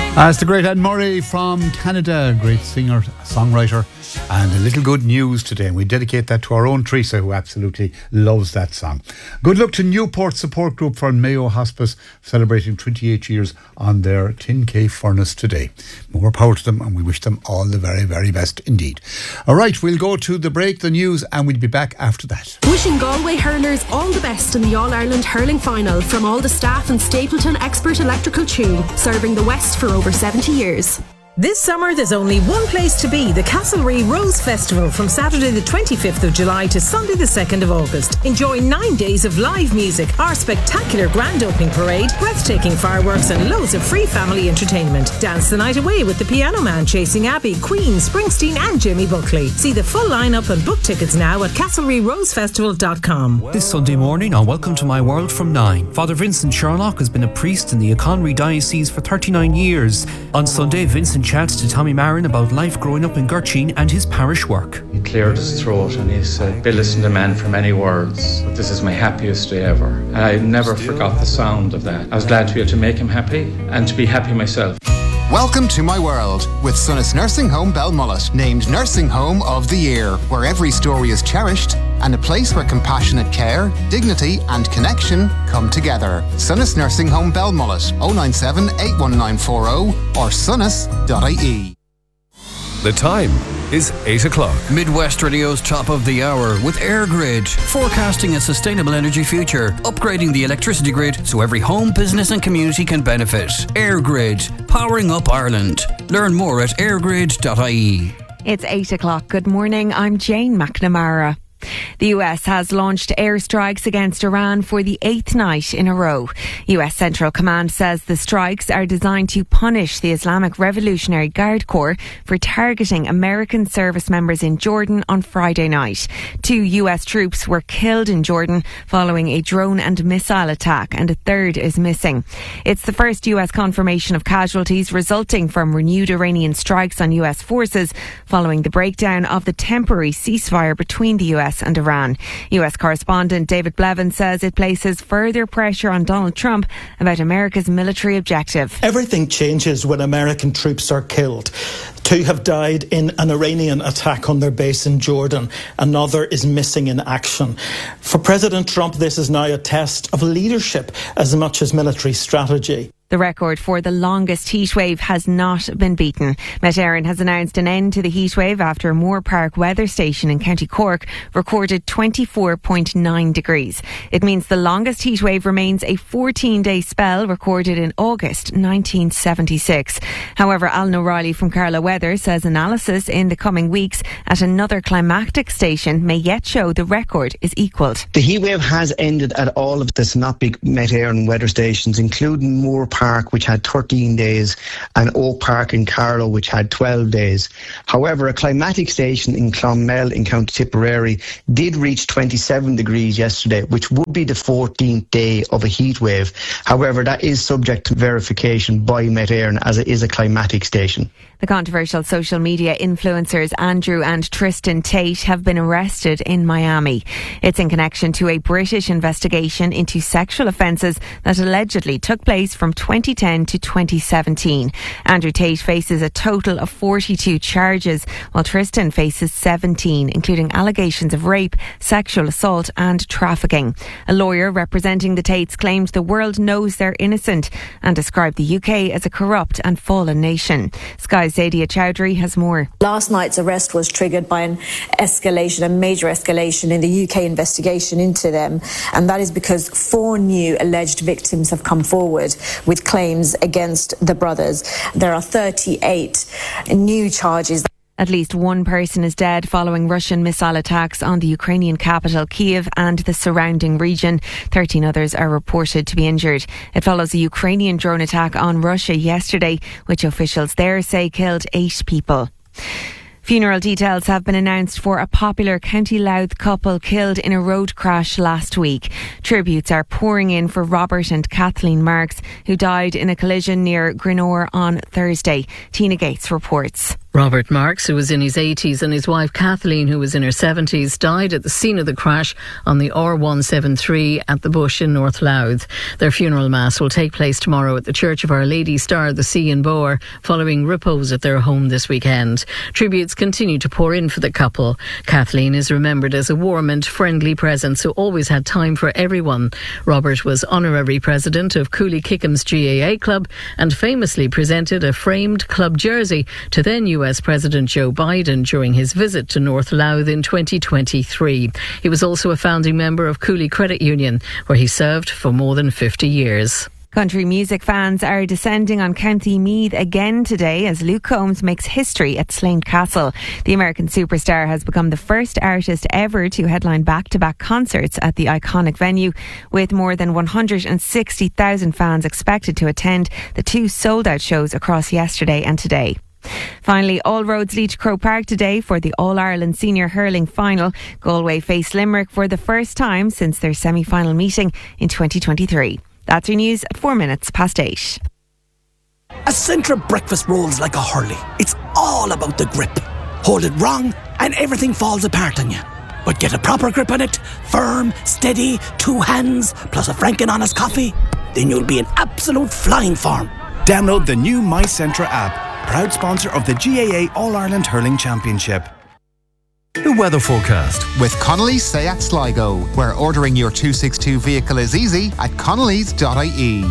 It's the great Ed Murray from Canada, great singer, songwriter, and a little good news today. And we dedicate that to our own Teresa, who absolutely loves that song. Good luck to Newport Support Group for Mayo Hospice, celebrating 28 years on their 10K furnace today. More power to them, and we wish them all the very, very best indeed. All right, we'll go to the break, the news, and we'll be back after that. Wishing Galway hurlers all the best in the All-Ireland Hurling Final from all the staff and Stapleton Expert Electrical Tune, serving the West for over 70 years. This summer there's only one place to be, the Castlereagh Rose Festival, from Saturday the 25th of July to Sunday the 2nd of August. Enjoy 9 days of live music, our spectacular grand opening parade, breathtaking fireworks and loads of free family entertainment. Dance the night away with the Piano Man, Chasing Abbey, Queen, Springsteen and Jimmy Buckley. See the full lineup and book tickets now at castlereaghrosefestival.com. This Sunday morning on Welcome to My World from 9, Father Vincent Sherlock has been a priest in the Conwy Diocese for 39 years. On Sunday, Vincent chats to Tommy Marin about life growing up in Gurteen and his parish work. He cleared his throat and he said, "Be listening to men for many words, but this is my happiest day ever." And I never forgot the sound of that. I was glad to be able to make him happy and to be happy myself. Welcome to My World with Sunnis Nursing Home Belmullet, named Nursing Home of the Year, where every story is cherished and a place where compassionate care, dignity and connection come together. Sunnis Nursing Home Belmullet, 097 81940 or sunnis.ie. The time is 8 o'clock. Midwest Radio's top of the hour with AirGrid, forecasting a sustainable energy future, upgrading the electricity grid so every home, business and community can benefit. AirGrid, powering up Ireland. Learn more at airgrid.ie. It's 8 o'clock. Good morning. I'm Jane McNamara. The US has launched airstrikes against Iran for the 8th night in a row. US Central Command says the strikes are designed to punish the Islamic Revolutionary Guard Corps for targeting American service members in Jordan on Friday night. 2 US troops were killed in Jordan following a drone and missile attack, and a third is missing. It's the first US confirmation of casualties resulting from renewed Iranian strikes on US forces following the breakdown of the temporary ceasefire between the US and Iran. US correspondent David Blevin says it places further pressure on Donald Trump about America's military objective. Everything changes when American troops are killed. 2 have died in an Iranian attack on their base in Jordan. Another is missing in action. For President Trump, this is now a test of leadership as much as military strategy. The record for the longest heatwave has not been beaten. Met Éireann has announced an end to the heatwave after Moore Park Weather Station in County Cork recorded 24.9 degrees. It means the longest heatwave remains a 14-day spell recorded in August 1976. However, Alan O'Reilly from Carlow Weather says analysis in the coming weeks at another climactic station may yet show the record is equalled. The heatwave has ended at all of the synoptic Met Éireann weather stations, including Moore Park, which had 13 days, and Oak Park in Carlow, which had 12 days. However, a climatic station in Clonmel in County Tipperary did reach 27 degrees yesterday, which would be the 14th day of a heat wave. However, that is subject to verification by Met Éireann as it is a climatic station. The controversial social media influencers Andrew and Tristan Tate have been arrested in Miami. It's in connection to a British investigation into sexual offences that allegedly took place from 2010 to 2017. Andrew Tate faces a total of 42 charges, while Tristan faces 17, including allegations of rape, sexual assault and trafficking. A lawyer representing the Tates claimed the world knows they're innocent and described the UK as a corrupt and fallen nation. Sky's Zadia Chowdhury has more. Last night's arrest was triggered by a major escalation in the UK investigation into them, and that is because 4 new alleged victims have come forward with claims against the brothers. There are 38 new charges. At least 1 person is dead following Russian missile attacks on the Ukrainian capital Kyiv and the surrounding region. 13 others are reported to be injured. It follows a Ukrainian drone attack on Russia yesterday, which officials there say killed 8 people. Funeral details have been announced for a popular County Louth couple killed in a road crash last week. Tributes are pouring in for Robert and Kathleen Marks, who died in a collision near Grenore on Thursday. Tina Gates reports. Robert Marks, who was in his 80s, and his wife Kathleen, who was in her 70s, died at the scene of the crash on the R173 at the Bush in North Louth. Their funeral mass will take place tomorrow at the Church of Our Lady Star of the Sea in Boer, following repose at their home this weekend. Tributes continue to pour in for the couple. Kathleen is remembered as a warm and friendly presence who always had time for everyone. Robert was honorary president of Cooley Kickham's GAA club and famously presented a framed club jersey to then US President Joe Biden during his visit to North Louth in 2023. He was also a founding member of Cooley Credit Union, where he served for more than 50 years. Country music fans are descending on County Meath again today as Luke Combs makes history at Slane Castle. The American superstar has become the first artist ever to headline back-to-back concerts at the iconic venue, with more than 160,000 fans expected to attend the two sold-out shows across yesterday and today. Finally, all roads lead to Croke Park today for the All-Ireland Senior Hurling Final. Galway face Limerick for the first time since their semi-final meeting in 2023. That's your news at 8:04. A Centra breakfast rolls like a hurley. It's all about the grip. Hold it wrong and everything falls apart on you. But get a proper grip on it, firm, steady, 2 hands, plus a Franken Honest coffee, then you'll be in absolute flying form. Download the new My Centra app, proud sponsor of the GAA All-Ireland Hurling Championship. The weather forecast with Connolly's Seat Sligo, where ordering your 262 vehicle is easy at connellys.ie.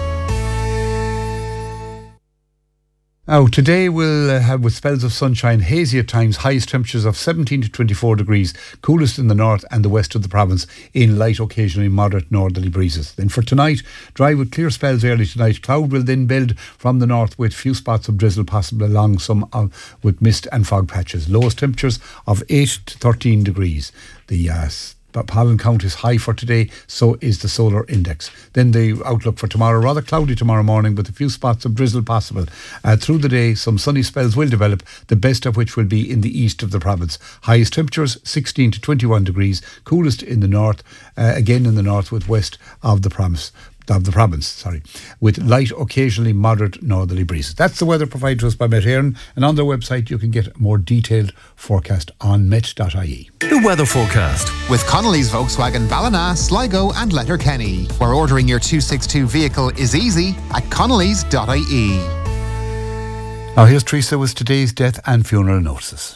Now, today we'll have, with spells of sunshine, hazy at times, highest temperatures of 17 to 24 degrees, coolest in the north and the west of the province, in light, occasionally moderate northerly breezes. Then for tonight, dry with clear spells early tonight. Cloud will then build from the north with few spots of drizzle possible along some with mist and fog patches. Lowest temperatures of 8 to 13 degrees. The pollen count is high for today, so is the solar index. Then the outlook for tomorrow, rather cloudy tomorrow morning with a few spots of drizzle possible. Through the day, some sunny spells will develop, the best of which will be in the east of the province. Highest temperatures 16 to 21 degrees, coolest in the north, again in the north with west of the province, with light, occasionally moderate northerly breezes. That's the weather provided to us by Met Éireann, and on their website you can get a more detailed forecast on met.ie. The weather forecast with Connolly's Volkswagen Ballina, Sligo and Letterkenny, where ordering your 262 vehicle is easy at connellys.ie. Now here's Teresa with today's death and funeral notices.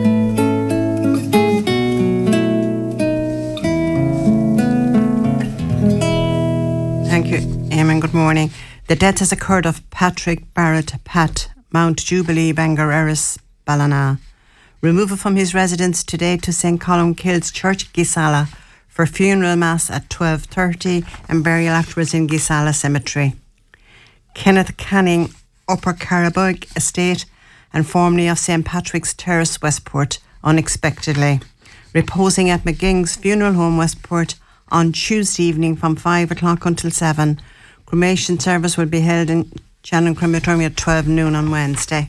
Thank you, Eamon. Good morning. The death has occurred of Patrick Barrett Pat, Mount Jubilee, Bangor Eris, Ballina. Removal from his residence today to St. Columkille's Church, Gisala, for funeral mass at 12:30 and burial afterwards in Gisala Cemetery. Kenneth Canning, Upper Carabog Estate and formerly of St. Patrick's Terrace, Westport, unexpectedly. Reposing at McGing's Funeral Home, Westport, on Tuesday evening from 5 o'clock until 7. Cremation service will be held in Shannon Crematorium at 12 noon on Wednesday.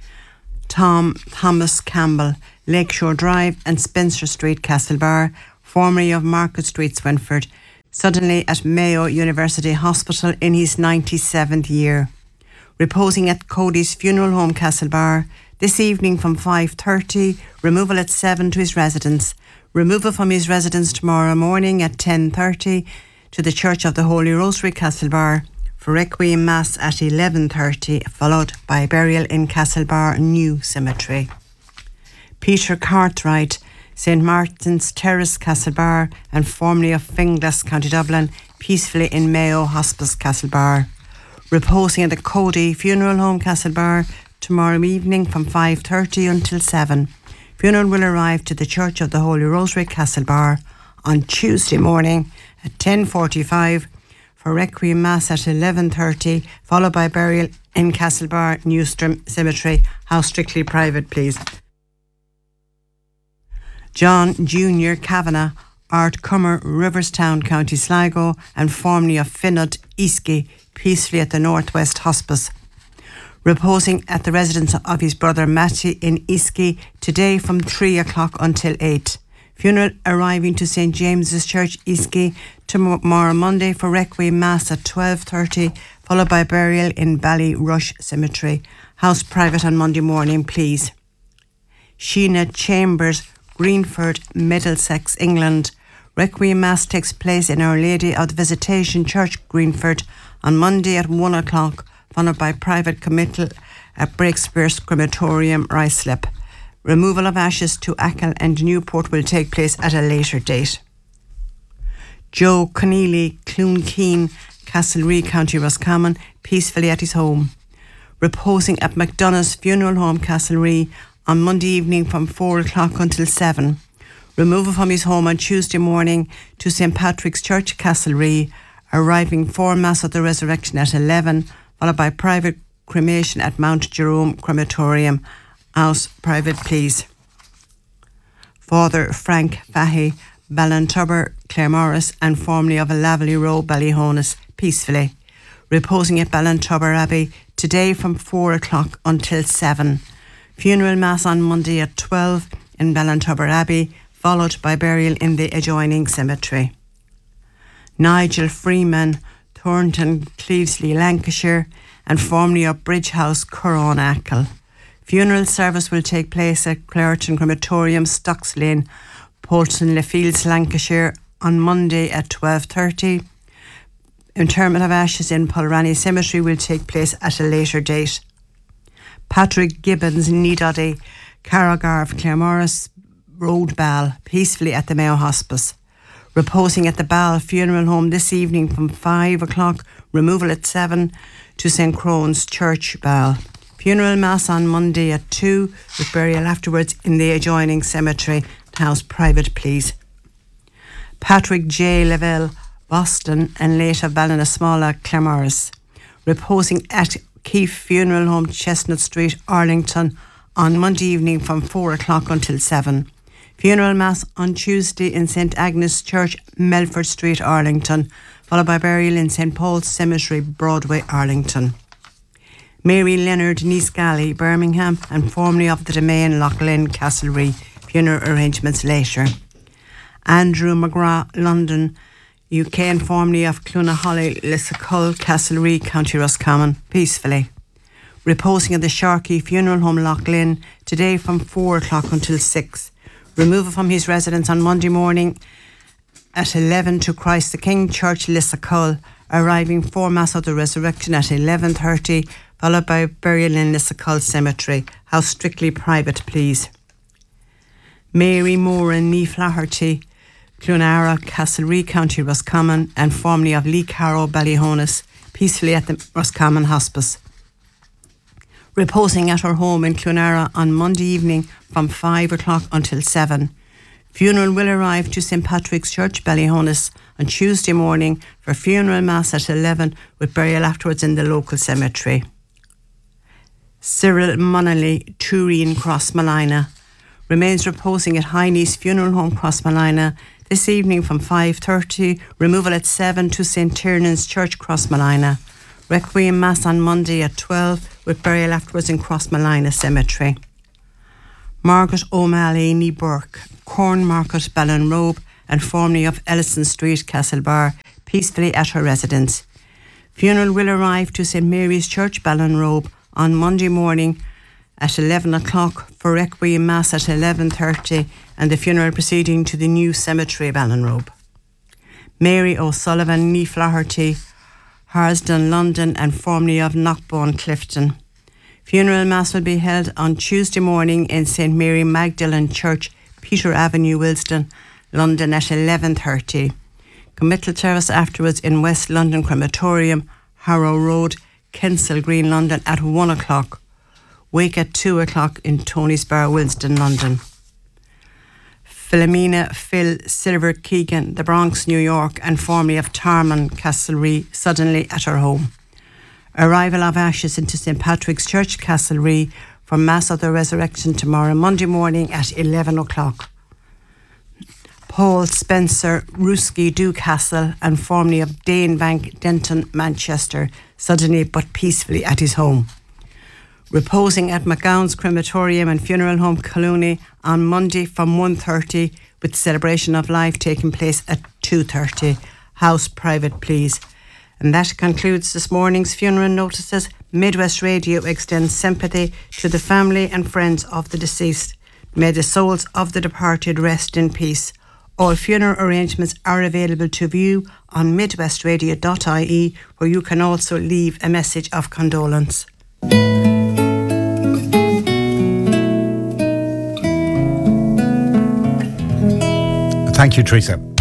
Thomas Campbell, Lakeshore Drive and Spencer Street, Castlebar, formerly of Market Street, Swinford, suddenly at Mayo University Hospital in his 97th year. Reposing at Cody's Funeral Home, Castlebar, this evening from 5:30, removal at 7 to his residence. Removal from his residence tomorrow morning at 10:30 to the Church of the Holy Rosary, Castlebar, for Requiem Mass at 11:30, followed by burial in Castlebar New Cemetery. Peter Cartwright, St. Martin's Terrace, Castlebar, and formerly of Finglas, County Dublin, peacefully in Mayo Hospice, Castlebar. Reposing at the Cody Funeral Home, Castlebar, tomorrow evening from 5:30 until 7. Funeral will arrive to the Church of the Holy Rosary, Castlebar, on Tuesday morning at 10:45 for Requiem Mass at 11:30, followed by burial in Castlebar New Cemetery. House strictly private, please. John Junior Kavanagh, Art Cummer, Riverstown, County Sligo, and formerly of Finnod, Easkey, peacefully at the Northwest Hospice. Reposing at the residence of his brother Matty in Easkey today from 3 o'clock until 8. Funeral arriving to St James's Church, Eastgate, tomorrow Monday for Requiem Mass at 12:30, followed by burial in Ballyrush Cemetery. House private on Monday morning, please. Sheena Chambers, Greenford, Middlesex, England. Requiem Mass takes place in Our Lady of the Visitation Church, Greenford, on Monday at 1 o'clock, followed by private committal at Breakspears Crematorium, Ruislip. Removal of ashes to Achill and Newport will take place at a later date. Joe Conneely, Cloonkeen, Castlereagh, County Roscommon, peacefully at his home. Reposing at McDonough's Funeral Home, Castlereagh, on Monday evening from 4 o'clock until 7. Removal from his home on Tuesday morning to St Patrick's Church, Castlereagh, arriving for Mass of the Resurrection at 11, followed by private cremation at Mount Jerome Crematorium. House private, please. Father Frank Fahey, Ballantubber, Claremorris, and formerly of Lavallee Road, Ballyhonus, peacefully. Reposing at Ballantubber Abbey today from 4 o'clock until 7. Funeral Mass on Monday at 12 in Ballantubber Abbey, followed by burial in the adjoining cemetery. Nigel Freeman, Thornton, Clevesley, Lancashire, and formerly of Bridge House, Curran, Achill. Funeral service will take place at Clareton Crematorium, Stocks Lane, Polton Le Fields, Lancashire, on Monday at 12:30. Interment of ashes in Polrani Cemetery will take place at a later date. Patrick Gibbons, Needoddy, Carragarth, Claremorris Road, Ball, peacefully at the Mayo Hospice. Reposing at the Ball Funeral Home this evening from 5 o'clock, removal at 7 to St Crone's Church, Ball. Funeral Mass on Monday at 2, with burial afterwards in the adjoining cemetery. House private, please. Patrick J. Lavelle, Boston, and late of Ballinasmalla, Claremorris. Reposing at Keefe Funeral Home, Chestnut Street, Arlington, on Monday evening from 4 o'clock until 7. Funeral Mass on Tuesday in St Agnes Church, Melford Street, Arlington, followed by burial in St Paul's Cemetery, Broadway, Arlington. Mary Leonard, Neesgally, Birmingham, and formerly of the Domain, Loughlin, Castlereagh. Funeral arrangements later. Andrew McGrath, London, UK, and formerly of Clonahully, Lissacull, Castlereagh, County Roscommon, peacefully. Reposing at the Sharkey Funeral Home, Loughlin, today from 4 o'clock until 6. Removal from his residence on Monday morning at 11 to Christ the King Church, Lissacull, arriving for Mass of the Resurrection at 11:30, followed by burial in Lissacull Cemetery. House strictly private, please. Mary Moore and Nee Flaherty, Clonara, Castlereagh, County Roscommon, and formerly of Lee Carrow, Ballyhonus, peacefully at the Roscommon Hospice. Reposing at her home in Clonara on Monday evening from 5 o'clock until 7. Funeral will arrive to St Patrick's Church, Ballyhonus, on Tuesday morning for funeral mass at 11, with burial afterwards in the local cemetery. Cyril Munnelly, Tureen, Crossmalina, remains reposing at Heine's Funeral Home, Crossmalina, this evening from 5:30, removal at 7 to St Tiernan's Church, Crossmalina. Requiem Mass on Monday at 12, with burial afterwards in Crossmalina Cemetery. Margaret O'Malley, Nee Burke, Cornmarket, Ballinrobe, and formerly of Ellison Street, Castlebar, peacefully at her residence. Funeral will arrive to St Mary's Church, Ballinrobe, on Monday morning at 11 o'clock for Requiem Mass at 11:30, and the funeral proceeding to the new cemetery, Ballinrobe. Mary O'Sullivan, Nee Flaherty, Harsden, London, and formerly of Knockbone, Clifton. Funeral Mass will be held on Tuesday morning in St Mary Magdalene Church, Peter Avenue, Willesden, London at 11:30. Committal service afterwards in West London Crematorium, Harrow Road, Kensal Green, London at 1 o'clock. Wake at 2 o'clock in Tony's Bar, Willesden, London. Philomena Phil Silver Keegan, the Bronx, New York, and formerly of Tarman, Castlereagh, suddenly at her home. Arrival of ashes into St Patrick's Church, Castlereagh, for Mass of the Resurrection tomorrow, Monday morning at 11 o'clock. Paul Spencer Ruski, Dewcastle, and formerly of Danebank, Denton, Manchester, suddenly but peacefully at his home. Reposing at McGowan's Crematorium and Funeral Home, Collooney, on Monday from 1:30, with celebration of life taking place at 2:30. House private, please. And that concludes this morning's funeral notices. Midwest Radio extends sympathy to the family and friends of the deceased. May the souls of the departed rest in peace. All funeral arrangements are available to view on midwestradio.ie, where you can also leave a message of condolence. Thank you, Teresa.